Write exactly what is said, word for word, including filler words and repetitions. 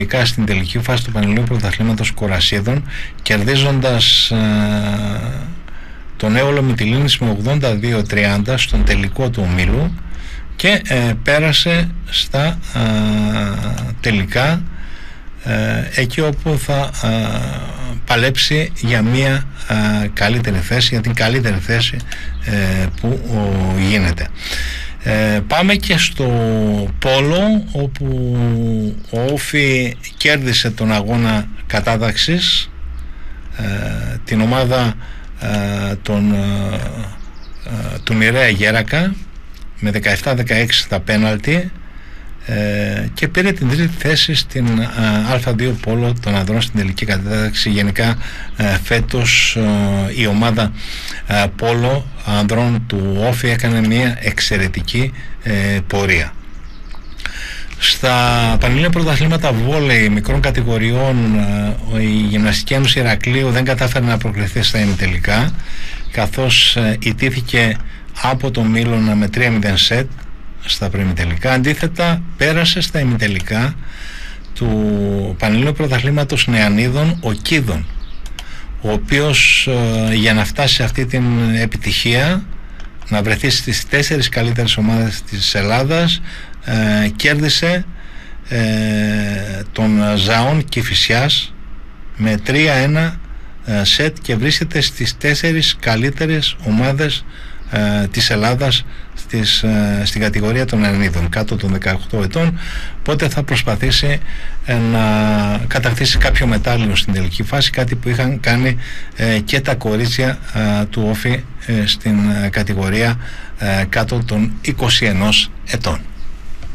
στην τελική φάση του Πανελληνίου Πρωταθλήματος Κορασίδων, κερδίζοντας ε, τον Αίωλο Μυτιλήνης με ογδόντα δύο τριάντα στον τελικό του ομίλου και ε, πέρασε στα ε, τελικά, ε, εκεί όπου θα ε, παλέψει για μια ε, καλύτερη θέση, για την καλύτερη θέση ε, που ο, γίνεται. Ε, πάμε και στο πόλο, όπου ο Όφι κέρδισε τον αγώνα κατάταξης, ε, την ομάδα ε, των, ε, ε, του Μοιραία Γέρακα με δεκαεπτά δεκαέξι τα πέναλτι, ε, και πήρε την τρίτη θέση στην ε, Α2 πόλο των ανδρών στην τελική κατάταξη. Γενικά ε, φέτος ε, η ομάδα ε, πόλο ανδρών του Όφι έκανε μια εξαιρετική ε, πορεία. Στα Πανελλήνια Πρωταθλήματα βόλεϊ μικρών κατηγοριών, ε, η Γυμναστική Ένωση Ηρακλείου δεν κατάφερε να προκληθεί στα ημιτελικά, καθώς ε, ιτήθηκε από το Μήλωνα με τρία μηδέν σετ στα προημιτελικά. Αντίθετα, πέρασε στα ημιτελικά του Πανελληνίου Πρωταθλήματος Νεανίδων ο Κίδων, ο οποίος ε, για να φτάσει σε αυτή την επιτυχία, να βρεθεί στις τέσσερις καλύτερες ομάδες της Ελλάδας, ε, κέρδισε ε, τον Ζαόν Κηφισιάς με τρία ένα ε, σετ και βρίσκεται στις τέσσερις καλύτερες ομάδες ε, της Ελλάδας στις, ε, στην κατηγορία των Νεανίδων κάτω των δεκαοκτώ ετών. Οπότε θα προσπαθήσει ε, να κατακτήσει κάποιο μετάλλιο στην τελική φάση, κάτι που είχαν κάνει ε, και τα κορίτσια ε, του Όφι ε, στην ε, κατηγορία ε, κάτω των είκοσι ενός ετών.